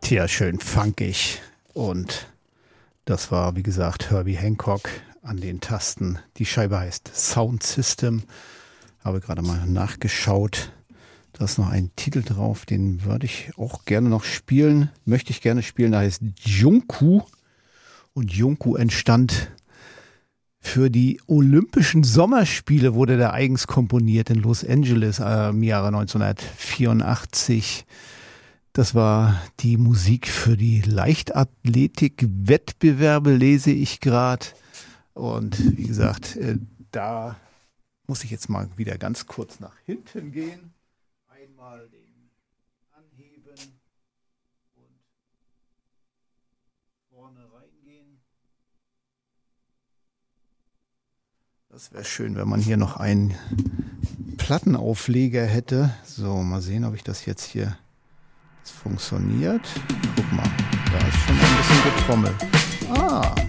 Tja, schön funkig. Und das war, wie gesagt, Herbie Hancock an den Tasten. Die Scheibe heißt Sound System. Habe gerade mal nachgeschaut. Da ist noch ein Titel drauf, den würde ich auch gerne noch spielen. Möchte ich gerne spielen, der heißt Junku. Und Junku entstand für die Olympischen Sommerspiele, wurde der eigens komponiert in Los Angeles im Jahre 1984. Das war die Musik für die Leichtathletik-Wettbewerbe, lese ich gerade. Und wie gesagt, da muss ich jetzt mal wieder ganz kurz nach hinten gehen. Einmal den anheben und vorne reingehen. Das wäre schön, wenn man hier noch einen Plattenaufleger hätte. So, mal sehen, ob ich das jetzt hier... Es funktioniert. Guck mal, da ist schon ein bisschen getrommelt. Ah,